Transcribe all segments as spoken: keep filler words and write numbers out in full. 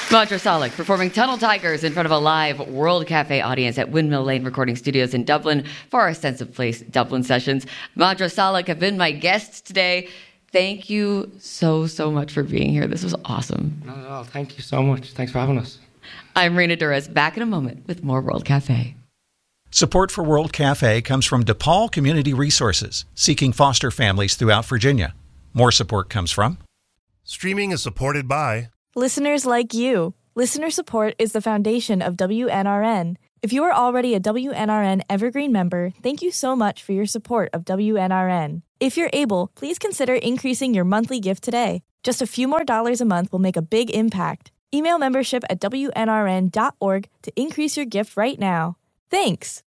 Madra Salik performing Tunnel Tigers in front of a live World Cafe audience at Windmill Lane Recording Studios in Dublin for our Sense of Place Dublin sessions. Madra Salik have been my guests today. Thank you so, so much for being here. This was awesome. Not at all. Thank you so much. Thanks for having us. I'm Rena Durez, back in a moment with more World Cafe. Support for World Cafe comes from DePaul Community Resources, seeking foster families throughout Virginia. More support comes from... Streaming is supported by... Listeners like you. Listener support is the foundation of W N R N. If you are already a W N R N Evergreen member, thank you so much for your support of W N R N. If you're able, please consider increasing your monthly gift today. Just a few more dollars a month will make a big impact. Email membership at W N R N dot org to increase your gift right now. Thanks.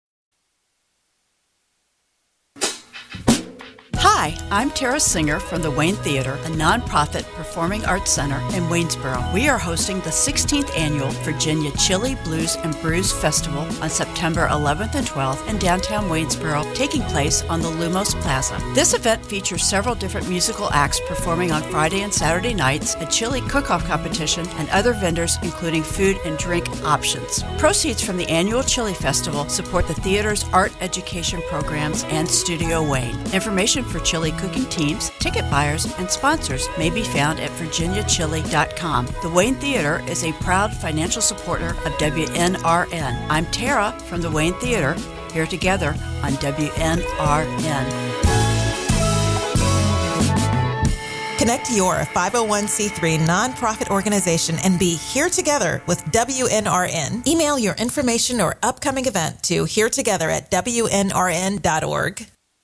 Hi, I'm Tara Singer from the Wayne Theater, a nonprofit performing arts center in Waynesboro. We are hosting the sixteenth Annual Virginia Chili, Blues, and Brews Festival on September eleventh and twelfth in downtown Waynesboro, taking place on the Lumos Plaza. This event features several different musical acts performing on Friday and Saturday nights, a chili cook-off competition, and other vendors, including food and drink options. Proceeds from the annual Chili Festival support the theater's art education programs and Studio Wayne. Information for chili cooking teams, ticket buyers, and sponsors may be found at virginia chili dot com. The Wayne Theater is a proud financial supporter of W N R N. I'm Tara from the Wayne Theater, here together on W N R N. Connect your five oh one c three nonprofit organization and be here together with W N R N. Email your information or upcoming event to here together at W N R N dot org.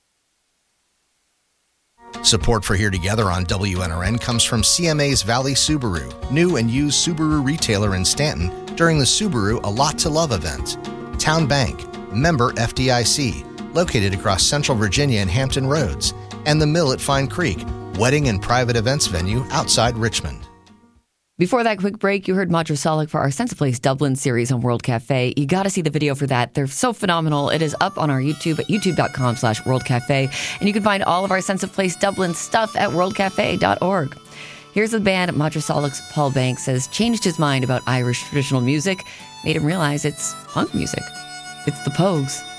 Support for Here Together on W N R N comes from C M A's Valley Subaru, new and used Subaru retailer in Stanton during the Subaru A Lot to Love event. Town Bank, member F D I C, located across Central Virginia and Hampton Roads, and the Mill at Fine Creek, wedding and private events venue outside Richmond. Before that quick break, you heard Madra Salik for our Sense of Place Dublin series on World Cafe. You got to see the video for that. They're so phenomenal. It is up on our YouTube at youtube.com slash World Cafe. And you can find all of our Sense of Place Dublin stuff at world cafe dot org. Here's the band. Madra Salik's Paul Banks has changed his mind about Irish traditional music, made him realize it's punk music. It's the Pogues.